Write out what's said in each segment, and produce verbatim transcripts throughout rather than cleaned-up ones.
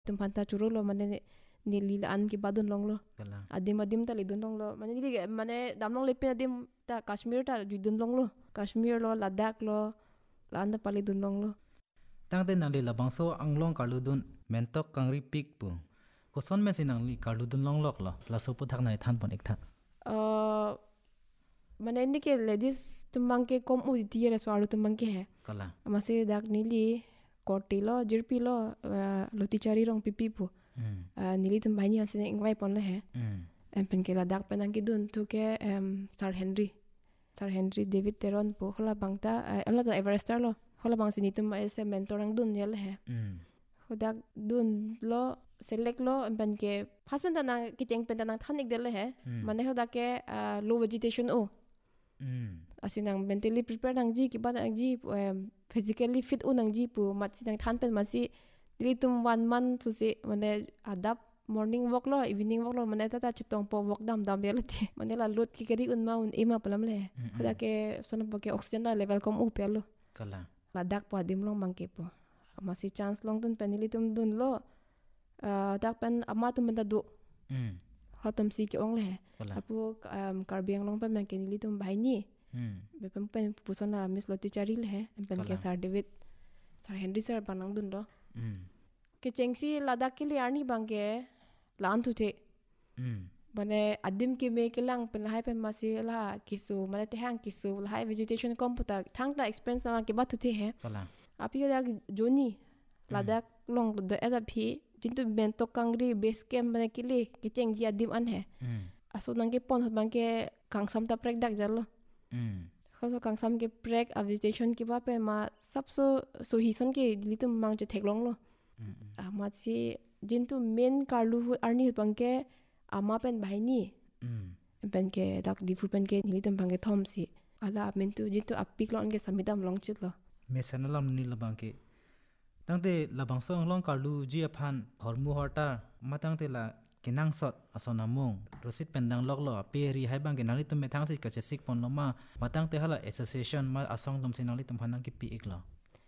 tempat ta churo lo mane nili an ki badun long lo adim adim ta lidun long lo mane nili mane damlong lepe adim ta Kashmir ta judun long lo Kashmir lo Ladakh lo landa pali dun long lo tang te nali labang so anglong karludun mentok kangri pik pu ko son me sinang li karludun long lok lo la so pu thak nai than pon ek tha uh mane ni ke ladies tumang ke kom u tiere so aru tumang ke hai kala amase dak nili koti lo jirpi lo loti chari rong pipi pu nili tum bhai ni asine ingwai pon le hai em pen ke Ladakh penang ki dun tu ke Sir Henry Sir Henry David Teron pu hola bangta ala ta Everest lo hola bang sini tum ese mentorang dun yel hai hodak dun lo select lo em pen ke husband ta nang ki cheng pen ta nang thanik de le hai mane hodak ke low vegetation o asinang mentally prepared nang ji ki ba nang ji physically fit u nang ji pu mat sinang than pen masi dili tum one month su se mane adap morning walk lo evening walk lo mane ta ta chitong po walk dam dam bel the mane la lot ki kari un ma un ema palam le hoda ke sono po ke oxygen da level kom u pelo kala Ladakh po dim long mang ke po masi chance long tun penili tum dun lo dak pen ama tum ta do hotam si ki ong le apu karbiang long pen ke nili tum bhai ni be pen pen pusona Miss Loti Chari le pen ke Sir David Sir Henry sir banang dun do ke chengsi Ladakh ke li arni bangke lan tu the mane adim ke me ke lang pen hai pen masi la kisu mane te hang kisu la hai vegetation computer thang ta experience na ke ba tu the hai api da joni Ladakh long do ada phi jintu bento kangri base camp mane ke li ke chengji adim an hai aso nang ke pon bangke kangsam ta prek dak jalo khoso kangsam ke prek a vegetation ke ba pe ma sabso so hi son ke litum mang je theklong lo ama si jintu main karlu arni bangke ama pen bhaini pen ke dak difu pen ke litum bangke thom si ala mentu jintu apik lon ke samidam long chit lo me sanalam ni labang ke tangte labang so long karlu ji aphan hormu horta matang te la kinang sot asona mong rosit pendang lok lo pe ri hai bang ke nali tum me thang si ka che sik pon lo ma matang te hala association ma asong dum sinali tum phanang ki pi ik lo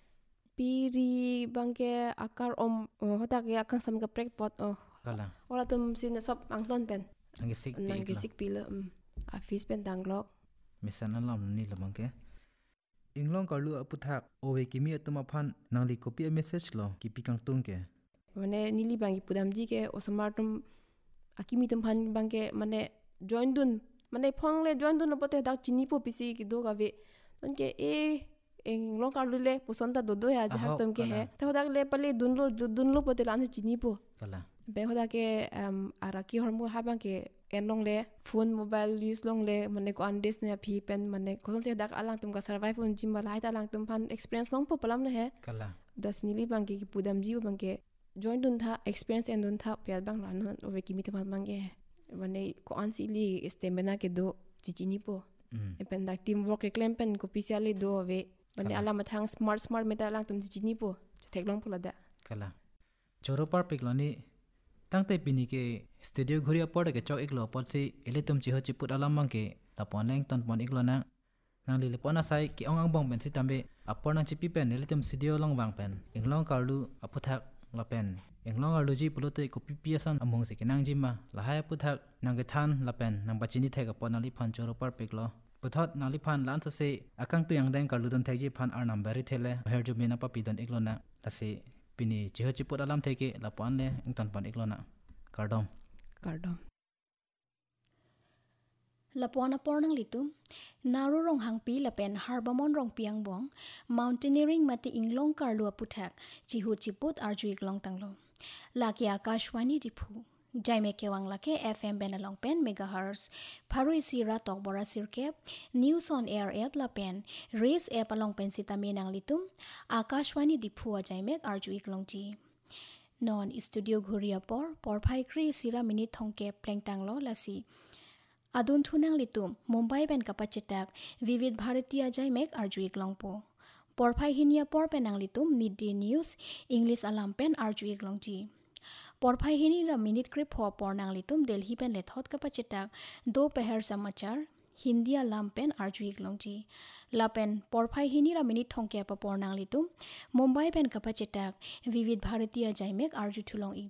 piri bangke akar om hota ke akang sam ka prek pot o kala ora tum sin sop angson pen angi sik pi nang ke sik pi lo a fish pen dang lok mesanalam ni labang ke inglong karlu aputhak owe kimi atuma phan nangli copy message lo ki pikang tung ke mane nili bangi pudam ji ke osmartum akimi tum phan bangke mane join dun mane phong le join dun pote dak chini po pisi ki do ga ve ton ke e eng long karlu le posonta do do ya ja tum ke he ta hodak le pale dun lo dun lo pote lan chini po kala be hodak ke araki hormu ha bangke en long le phone mobile use long le mane ko andes ne phi pen mane ko son se dak alang tum ka survive on jim bal hai ta lang tum phan experience long po palam le he kala das nili bangke ki pudam ji bangke join dun tha experience en dun tha pyal bang lan ove ki mi tam bangke mane ko ansi li stamina ke do chichini po pen dak team work reclaim pen ko pisiali do ove mane ala mathang smart smart meta lang tum chichini po thek long pula da kala choro par pik lani tangte pini ke studio ghuria pod ke chok iklo pod se eletum chi ho chi put alam mang ke tapon leng ton pon iklo na nang li lepona sai ki ong ang bong ben si tambe apor nang chi pi pen eletum studio long wang pen inglong karlu aputhak la pen inglong arlu ji pulote ko pi pi asan among se kinang jima la hai aputhak nang ge than la pen nang bachini thek apon ali phan choro par pik lo puthot nali phan lan so se akang tu yang deng karlu don thek ji phan ar number ri thele her ju mena pa pi don iklo na ase pini chi ho chi put alam theke la pon le ing ton pon iklo na kardom kardom lapona pornang litum naru rong hangpi lapen harbamon rong piang bong mountaineering mati inglong karlu aputhak chihu chiput arjuik long tanglo laki akashwani diphu jaime kewang lake fm benalong pen megahertz pharui sira tok bora sirke news on air app lapen race app along pen sitame nang litum akashwani diphu jaime arjuik longji non studio ghuria por porphai kri sira minute thongke plengtanglo lasi adun thunang litum mumbai ben kapachetak vivid bharatiya jaimek arjuik longpo porphai hinia por penang litum midday news english alam pen arjuik longji porphai hini ra minute clip ho pornang litum delhi pen lethot kapachetak do pehar samachar hindi alam pen arjuik longji lapen porphai hini ra minute thongke pa pornang litum mumbai pen kapachetak vivid bharatiya jaimek arju thulong